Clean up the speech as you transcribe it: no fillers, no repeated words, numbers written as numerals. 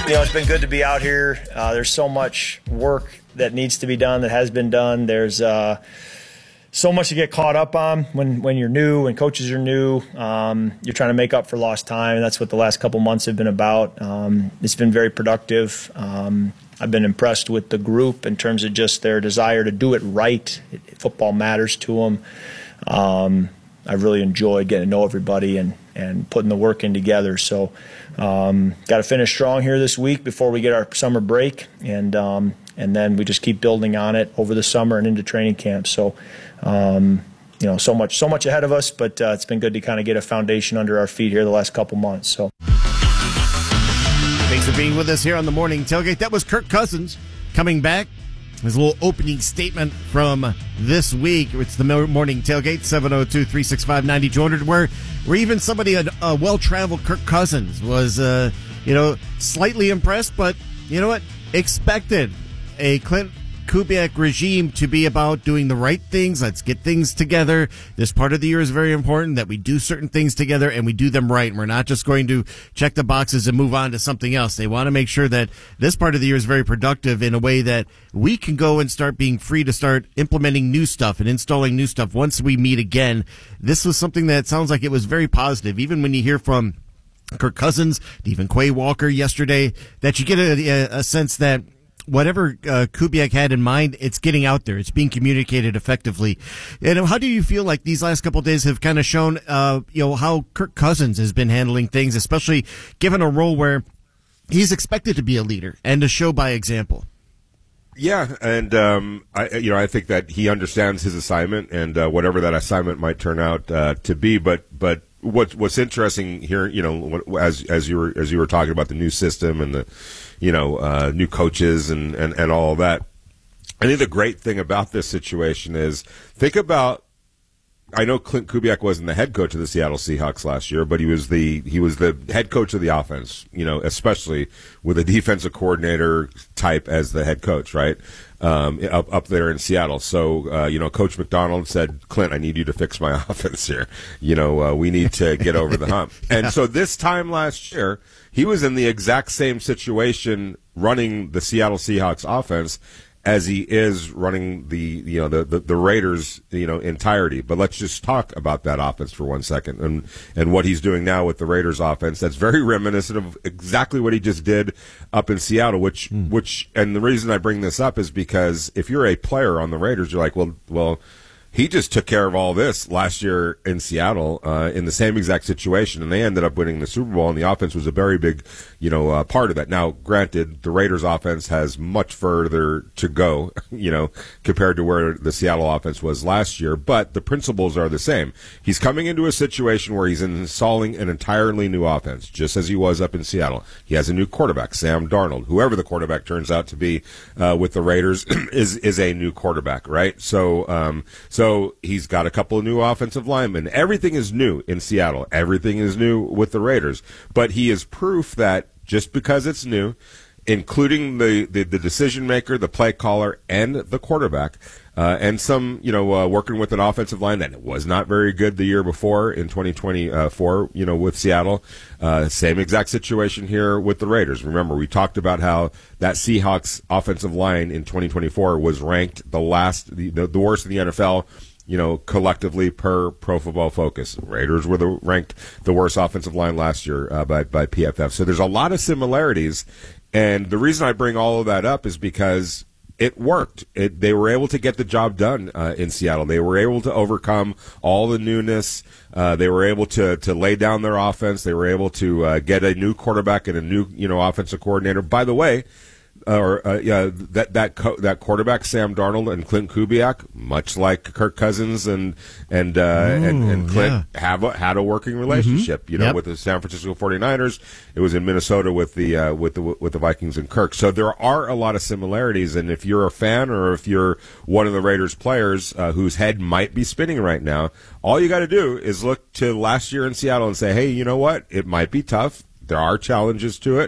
It's been good to be out here. There's so much work that needs to be done, that has been done. There's so much to get caught up on when you're new, when coaches are new. You're trying to make up for lost time, and that's what the last couple months have been about. It's been very productive. I've been impressed with the group in terms of just their desire to do it right. Football matters to them. I really enjoyed getting to know everybody and putting the work in together. So got to finish strong here this week before we get our summer break, and then we just keep building on it over the summer and into training camp. So so much ahead of us, but it's been good to kind of get a foundation under our feet here the last couple months. So thanks for being with us here on the Morning Tailgate. That was Kirk Cousins coming back. His little opening statement from this week. It's the Morning Tailgate, 702-365-9200, where even somebody, a well-traveled Kirk Cousins, was, slightly impressed, but you know what? Expected a Clint Kubiak regime to be about doing the right things. Let's get things together. This part of the year is very important, that we do certain things together and we do them right. And we're not just going to check the boxes and move on to something else. They want to make sure that this part of the year is very productive in a way that we can go and start being free to start implementing new stuff and installing new stuff once we meet again. This was something that sounds like it was very positive. Even when you hear from Kirk Cousins, even Quay Walker yesterday, that you get a sense that whatever Kubiak had in mind, it's getting out there. It's being communicated effectively. And how do you feel like these last couple of days have kind of shown, how Kirk Cousins has been handling things, especially given a role where he's expected to be a leader and to show by example? Yeah, and I think that he understands his assignment and whatever that assignment might turn out to be. But what's interesting here, as you were talking about the new system and the new coaches and all of that. I think the great thing about this situation is, think about, I know Clint Kubiak wasn't the head coach of the Seattle Seahawks last year, but he was the head coach of the offense, especially with a defensive coordinator type as the head coach, right? Up there in Seattle. So, Coach McDonald said, Clint, I need you to fix my offense here. We need to get over the hump. And so this time last year, he was in the exact same situation running the Seattle Seahawks offense as he is running the Raiders, entirety. But let's just talk about that offense for 1 second and what he's doing now with the Raiders offense. That's very reminiscent of exactly what he just did up in Seattle, which, and the reason I bring this up is because if you're a player on the Raiders, you're like, well, he just took care of all this last year in Seattle in the same exact situation, and they ended up winning the Super Bowl, and the offense was a very big, part of that. Now, granted, the Raiders offense has much further to go, compared to where the Seattle offense was last year, but the principles are the same. He's coming into a situation where he's installing an entirely new offense, just as he was up in Seattle. He has a new quarterback, Sam Darnold. Whoever the quarterback turns out to be with the Raiders is a new quarterback, right? So he's got a couple of new offensive linemen. Everything is new in Seattle. Everything is new with the Raiders. But he is proof that just because it's new, including the decision maker, the play caller, and the quarterback, and some, working with an offensive line that was not very good the year before in 2024, with Seattle. Same exact situation here with the Raiders. Remember, we talked about how that Seahawks offensive line in 2024 was ranked the worst in the NFL, collectively per Pro Football Focus. Raiders were ranked the worst offensive line last year by PFF. So there's a lot of similarities. And the reason I bring all of that up is because it worked. They were able to get the job done in Seattle. They were able to overcome all the newness. They were able to lay down their offense. They were able to get a new quarterback and a new offensive coordinator. By the way, that quarterback Sam Darnold and Clint Kubiak, much like Kirk Cousins and Clint, had a working relationship. With the San Francisco 49ers, it was in Minnesota with the Vikings and Kirk. So there are a lot of similarities. And if you're a fan or if you're one of the Raiders players whose head might be spinning right now, all you got to do is look to last year in Seattle and say, hey, you know what? It might be tough. There are challenges to it.